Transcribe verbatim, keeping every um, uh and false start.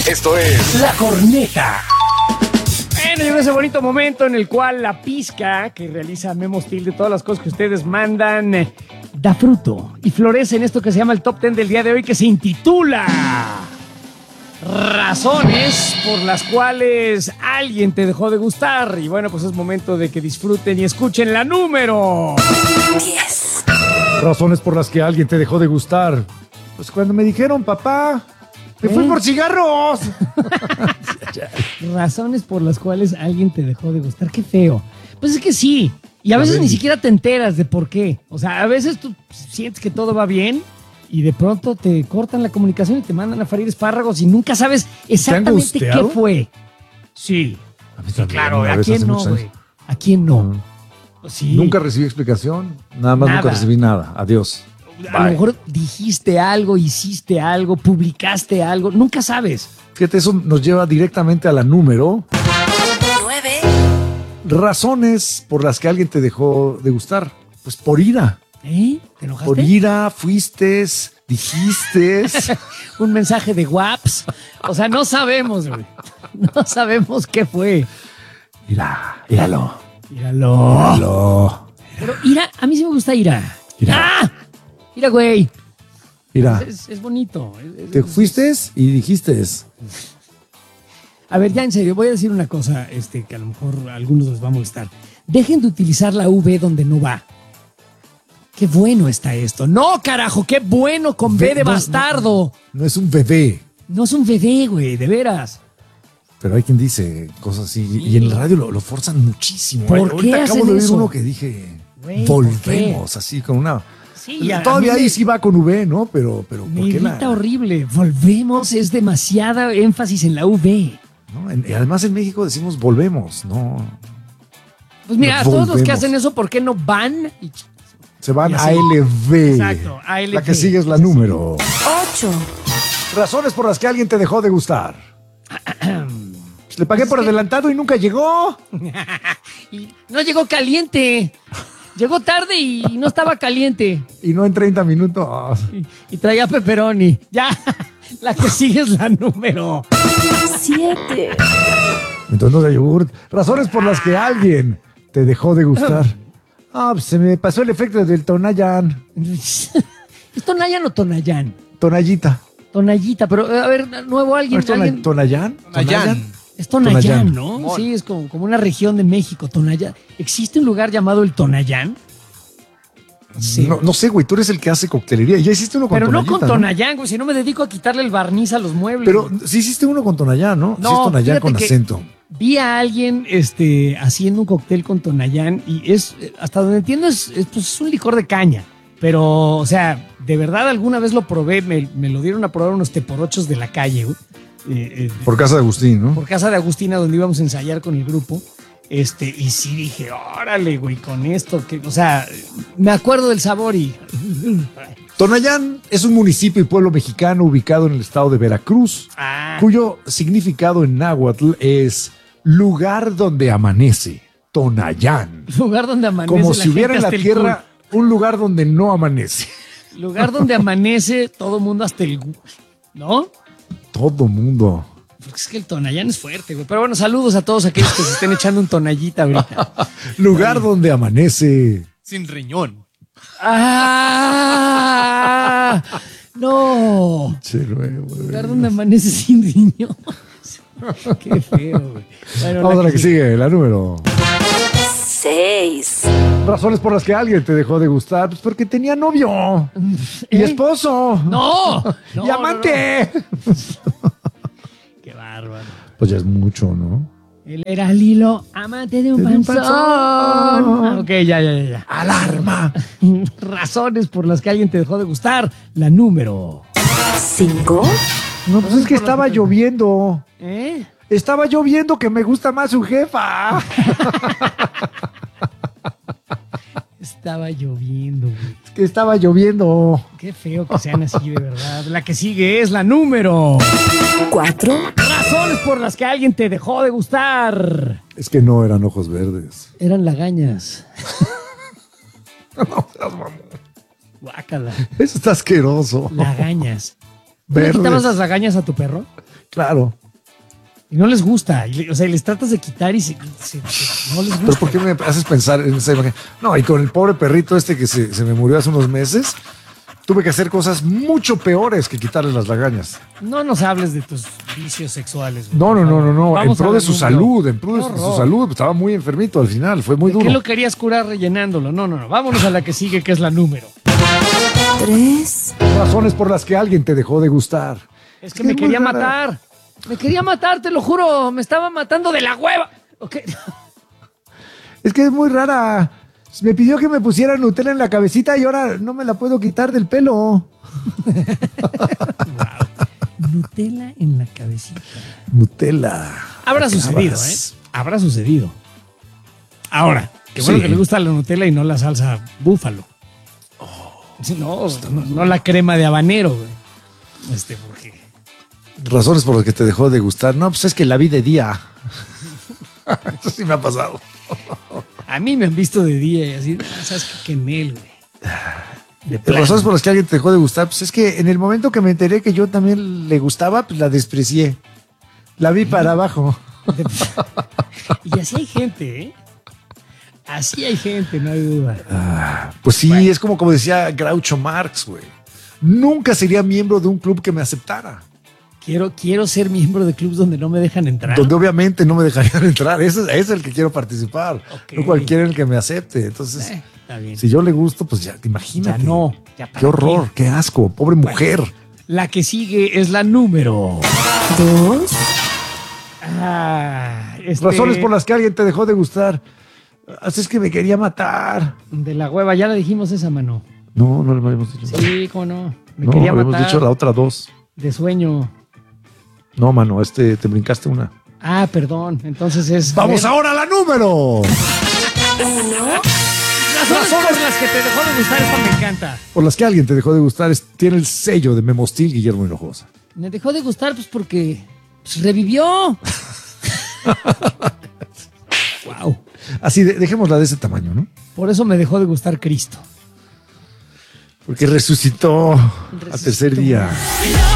Esto es La Corneta. Bueno, llegó ese bonito momento en el cual la pizca que realiza Memo Steel de todas las cosas que ustedes mandan eh, da fruto y florece en esto que se llama el Top Ten del día de hoy, que se intitula Razones por las cuales alguien te dejó de gustar. Y bueno, pues es momento de que disfruten y escuchen la número diez. Razones por las que alguien te dejó de gustar. Pues cuando me dijeron, papá, me fui ¿Eh? por cigarros. Razones por las cuales alguien te dejó de gustar. Qué feo. Pues es que sí. Y a A veces ver. ni siquiera te enteras de por qué. O sea, a veces tú sientes que todo va bien y de pronto te cortan la comunicación y te mandan a freír espárragos y nunca sabes exactamente qué angustiado? fue. Sí. A mí Sí, también, claro. una ¿A vez quién hace no, muchos años. güey? ¿A quién no? Pues sí. Nunca recibí explicación. Nada más Nada. nunca recibí nada. Adiós. A lo Bye. mejor dijiste algo, hiciste algo, publicaste algo. Nunca sabes. Fíjate, eso nos lleva directamente a la número. nueve. Razones por las que alguien te dejó de gustar. Pues por ira. ¿Eh? ¿Te enojaste? Por ira, fuiste, dijiste. Un mensaje de Waps. O sea, no sabemos, güey. No sabemos qué fue. Ira, íralo. Míralo. Íralo. Pero Ira, a mí sí me gusta Ira. Ira. ¡Ah! Ira, güey. Ira. Es, es bonito. Es- es- Te fuiste y dijiste. A ver, ya en serio, voy a decir una cosa este, que a lo mejor a algunos les va a molestar. Dejen de utilizar la V donde no va. Qué bueno está esto. No, carajo, qué bueno con B de No, bastardo. No, no es un bebé. No es un bebé, güey, de veras. Pero hay quien dice cosas así. Sí. Y en el radio lo, lo forzan muchísimo. ¿Por Ay, qué ahorita acabo hacen de ver eso? uno que dije. Güey, ¿por volvemos, así con una. Sí, a- Todavía a mí ahí me- sí va con V, ¿no? Pero, pero Me ¿por qué irrita la.? horrible. Volvemos, es demasiada énfasis en la V. ¿no? En- y además en México decimos volvemos, ¿no? Pues mira, a Nos todos los que volvemos. hacen eso, ¿por qué no van? Y- Se van Y a así. L V. Exacto, A L V. La que sigue es la número. ocho. Razones por las que alguien te dejó de gustar. Le pagué por adelantado y nunca llegó. Y no llegó caliente. Llegó tarde y no estaba caliente. Y no en treinta minutos. Y, y traía pepperoni. Ya, la que sigue es la número. siete. Entonces no de yogurt. Razones por las que alguien te dejó de gustar. Ah, pues se me pasó el efecto del Tonayan. ¿Es Tonayan o Tonayán? Tonallita. Tonayita, pero a ver, nuevo alguien. ¿Es Tona- alguien ¿Tonayán? Tonayán. es Tonayán, Tonayán. ¿no? Sí, es como, como una región de México, Tonayán. ¿Existe un lugar llamado el Tonayán? Sí. No, no sé, güey, tú eres el que hace coctelería. Ya hiciste uno con Pero no Tonallita, con Tonayán, güey, si no me dedico a quitarle el barniz a los muebles. Pero güey. sí hiciste uno con Tonayán, ¿no? No, sí es Tonayán fíjate con que- acento. Vi a alguien este, haciendo un cóctel con Tonayán y es, eh, hasta donde entiendo, es, es, pues, es un licor de caña. Pero, o sea, de verdad alguna vez lo probé, me, me lo dieron a probar unos teporochos de la calle, güey. Eh, eh, Por casa de Agustín, ¿no? por casa de Agustina, donde íbamos a ensayar con el grupo. Este, y sí dije, órale, güey, con esto, que, o sea, me acuerdo del sabor y. Tonayán es un municipio y pueblo mexicano ubicado en el estado de Veracruz, Ah, cuyo significado en náhuatl es lugar donde amanece. Tonayán. lugar donde amanece. Como la si hubiera en gente la hasta el tierra un lugar donde no amanece. culo. Lugar donde amanece todo mundo hasta el. gu- ¿No? Todo mundo. Porque es que el Tonayán es fuerte, güey. Pero bueno, saludos a todos aquellos que se estén echando un tonallita ahorita. Lugar donde amanece. Sin riñón. ¡Ah! ¡No! Che, luego, güey. Lugar donde amanece sin riñón. Qué feo, güey. Bueno, Vamos la a la que sigue, la número. seis. Razones por las que alguien te dejó de gustar. Pues porque tenía novio. Y ¿Eh? esposo. ¡No! No, y amante. no, no. Qué bárbaro. Pues ya es mucho, ¿no? Él era Lilo, amante de un De un panzón. panzón. Ah, ok, ya, ya, ya, ya. ¡Alarma! Razones por las que alguien te dejó de gustar. La número. cinco. No, pues es que estaba lloviendo. ¿Eh? Estaba lloviendo que me gusta más su jefa. Estaba lloviendo, güey. Es que estaba lloviendo. Qué feo que sean así, de verdad. La que sigue es la número. cuatro. Razones por las que alguien te dejó de gustar. Es que no eran ojos verdes. Eran lagañas. Guácala. Eso está asqueroso. Lagañas. ¿Tú le verdes. quitabas las lagañas a tu perro? Claro. Y no les gusta. Y le- o sea, y les tratas de quitar y se, se- se- no les Pero gusta. ¿por qué me haces pensar en esa imagen? No, y con el pobre perrito este que se, se me murió hace unos meses, tuve que hacer cosas mucho peores que quitarle las lagañas. No nos hables de tus vicios sexuales. güey. No, no, no, no, no. En Vamos pro a de ver su número. salud, en pro de Qué su, su horror. salud. Estaba muy enfermito al final, fue muy ¿De qué duro. lo querías curar rellenándolo? No, no, no. Vámonos a la que sigue, que es la número. tres, Razones por las que alguien te dejó de gustar. Es que Es me muy quería rara. matar. Me quería matar, te lo juro. Me estaba matando de la hueva. Ok. Es que es muy rara. Me pidió que me pusiera Nutella en la cabecita y ahora no me la puedo quitar del pelo. Nutella en la cabecita. Nutella. Habrá ¿A qué sucedido, vas? ¿eh? Habrá sucedido. Ahora, qué bueno Sí. que le gusta la Nutella y no la salsa búfalo. Sí, no, no, no la crema de habanero, güey. Este, porque. Razones por las que te dejó de gustar. No, pues es que la vi de día. Eso sí me ha pasado. A mí me han visto de día y así, ah, ¿sabes qué? Que en él, güey. De plano. Razones por las que alguien te dejó de gustar. Pues es que en el momento que me enteré que yo también le gustaba, pues la desprecié. La vi para abajo. Y así hay gente, ¿eh? Así hay gente, no hay duda. Pues sí, es como, como decía Groucho Marx, güey. Nunca sería miembro de un club que me aceptara. Quiero, quiero ser miembro de clubs donde no me dejan entrar. Donde obviamente no me dejarían entrar. Ese, ese es el que quiero participar. Ok. No cualquiera el que me acepte. Entonces, Eh, está bien. si yo le gusto, pues ya, imagínate. Ya no. Ya para Qué horror, qué asco. Pobre mujer. La que sigue es la número. dos, Ah, este, Razones por las que alguien te dejó de gustar. Así es que me quería matar. De la hueva, ya la dijimos esa, mano. No, no le habíamos dicho. Sí, cómo no. Me no, quería habíamos matar dicho la otra dos. de sueño. No, mano, este te brincaste una. Ah, perdón. Entonces es. Vamos a ver, ahora a la número. razones por las que te dejó de gustar. Esta me encanta. Por las que alguien te dejó de gustar. Es- tiene el sello de Memo Steel, Guillermo Hinojosa. Me dejó de gustar, pues porque pues, revivió. Wow. Así, de- dejémosla de ese tamaño, ¿no? Por eso me dejó de gustar Cristo. Porque resucitó, a Resucitó. tercer día.